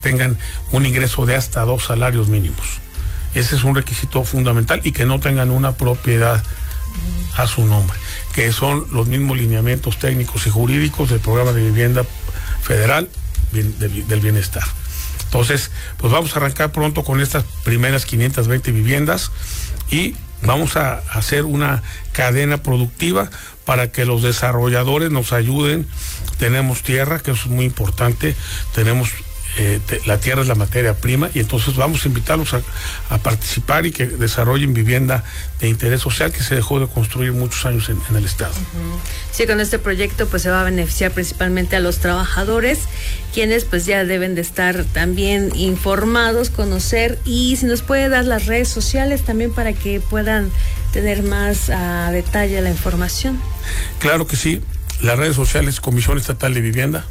tengan un ingreso de hasta 2 salarios mínimos. Ese es un requisito fundamental, y que no tengan una propiedad a su nombre, que son los mismos lineamientos técnicos y jurídicos del programa de vivienda federal del bienestar. Entonces, pues vamos a arrancar pronto con estas primeras 520 viviendas y vamos a hacer una cadena productiva para que los desarrolladores nos ayuden. Tenemos tierra, que eso es muy importante, tenemos la tierra es la materia prima, y entonces vamos a invitarlos a participar y que desarrollen vivienda de interés social, que se dejó de construir muchos años en el estado. Sí, con este proyecto pues se va a beneficiar principalmente a los trabajadores, quienes pues ya deben de estar también informados, conocer, y si nos puede dar las redes sociales también para que puedan tener más a detalle la información. Claro que sí, las redes sociales, Comisión Estatal de Vivienda.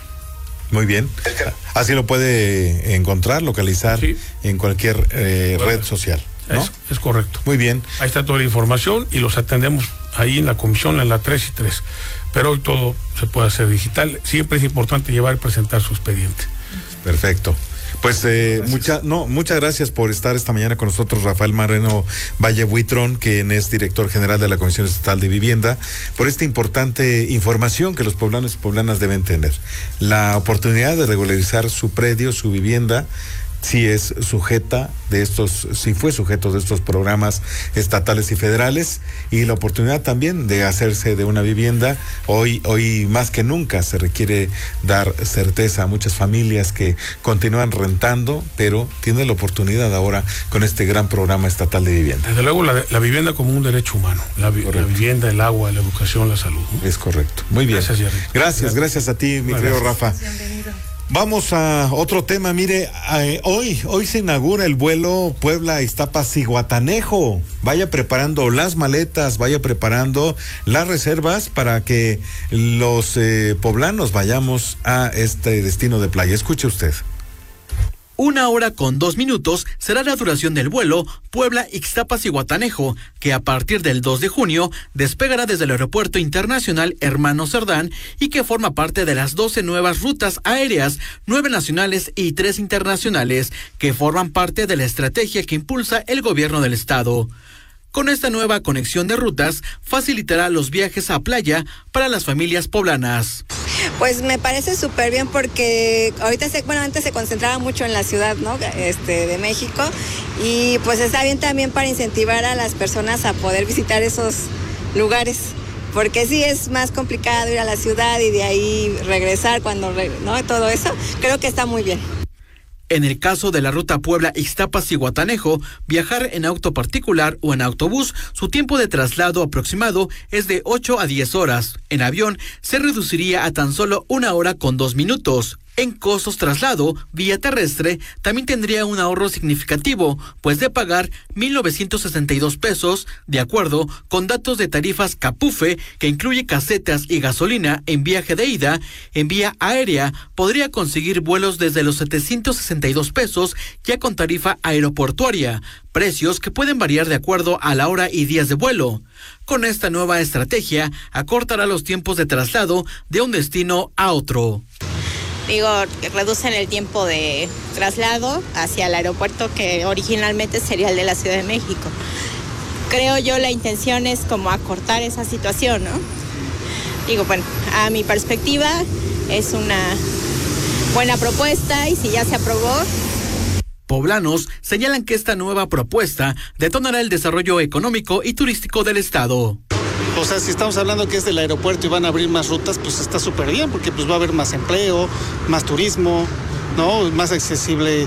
Muy bien. Así lo puede encontrar, localizar, sí, en cualquier red social, ¿no? Es correcto. Muy bien. Ahí está toda la información y los atendemos ahí en la comisión, en la 3 y 3. Pero hoy todo se puede hacer digital. Siempre es importante llevar y presentar su expediente. Perfecto. Pues muchas gracias por estar esta mañana con nosotros, Rafael Moreno Valle Buitrón, quien es director general de la Comisión Estatal de Vivienda, por esta importante información que los poblanos y poblanas deben tener. La oportunidad de regularizar su predio, su vivienda, si es sujeta de estos, si fue sujeto de estos programas estatales y federales, y la oportunidad también de hacerse de una vivienda. Hoy más que nunca se requiere dar certeza a muchas familias que continúan rentando, pero tienen la oportunidad ahora con este gran programa estatal de vivienda. Desde luego la vivienda como un derecho humano, la vivienda, el agua, la educación, la salud, ¿no? Es correcto. Muy bien. Gracias a ti, mi querido Rafa. Bienvenido. Vamos a otro tema. Mire, hoy se inaugura el vuelo Puebla-Iztapas-Zihuatanejo. Vaya preparando las maletas, vaya preparando las reservas para que los poblanos vayamos a este destino de playa. Escuche usted. 1 hora con 2 minutos será la duración del vuelo Puebla-Ixtapas-Zihuatanejo, que a partir del 2 de junio despegará desde el Aeropuerto Internacional Hermano Cerdán y que forma parte de las 12 nuevas rutas aéreas, 9 nacionales y 3 internacionales, que forman parte de la estrategia que impulsa el gobierno del estado. Con esta nueva conexión de rutas, facilitará los viajes a playa para las familias poblanas. Pues me parece súper bien porque ahorita antes se concentraba mucho en la ciudad, ¿no? De México, y pues está bien también para incentivar a las personas a poder visitar esos lugares, porque sí es más complicado ir a la ciudad y de ahí regresar ¿no? Todo eso, creo que está muy bien. En el caso de la ruta Puebla-Ixtapas-Zihuatanejo, viajar en auto particular o en autobús, su tiempo de traslado aproximado es de 8 a 10 horas. En avión, se reduciría a tan solo 1 hora con 2 minutos. En costos traslado, vía terrestre, también tendría un ahorro significativo, pues de pagar 1,962 pesos, de acuerdo con datos de tarifas Capufe, que incluye casetas y gasolina en viaje de ida, en vía aérea podría conseguir vuelos desde los 762 pesos, ya con tarifa aeroportuaria, precios que pueden variar de acuerdo a la hora y días de vuelo. Con esta nueva estrategia, acortará los tiempos de traslado de un destino a otro. Reducen el tiempo de traslado hacia el aeropuerto, que originalmente sería el de la Ciudad de México. Creo yo la intención es como acortar esa situación, ¿no? A mi perspectiva es una buena propuesta, y si ya se aprobó. Poblanos señalan que esta nueva propuesta detonará el desarrollo económico y turístico del estado. O sea, si estamos hablando que es del aeropuerto y van a abrir más rutas, pues está súper bien, porque pues va a haber más empleo, más turismo, ¿no? Más accesible,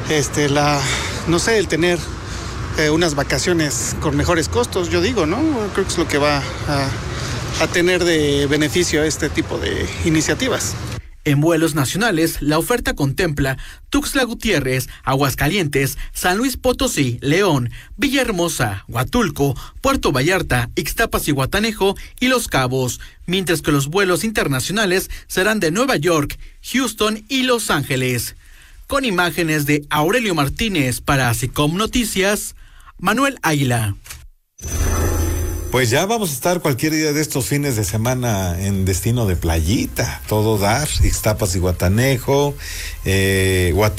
el tener unas vacaciones con mejores costos, yo digo, ¿no? Creo que es lo que va a tener de beneficio a este tipo de iniciativas. En vuelos nacionales, la oferta contempla Tuxtla Gutiérrez, Aguascalientes, San Luis Potosí, León, Villahermosa, Huatulco, Puerto Vallarta, Ixtapas-Zihuatanejo y Los Cabos, mientras que los vuelos internacionales serán de Nueva York, Houston y Los Ángeles. Con imágenes de Aurelio Martínez para SICOM Noticias, Manuel Águila. Pues ya vamos a estar cualquier día de estos fines de semana en destino de playita, todo dar, Ixtapas-Zihuatanejo, Huatulco.